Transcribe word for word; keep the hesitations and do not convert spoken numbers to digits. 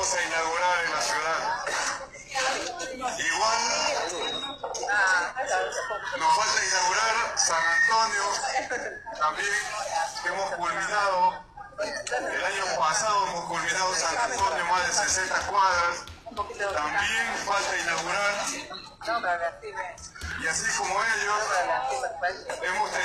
vamos a inaugurar en la ciudad. Igual nos falta inaugurar San Antonio, también hemos culminado, el año pasado hemos culminado San Antonio, más de sesenta cuadras, también falta inaugurar, y así como ellos, hemos tenido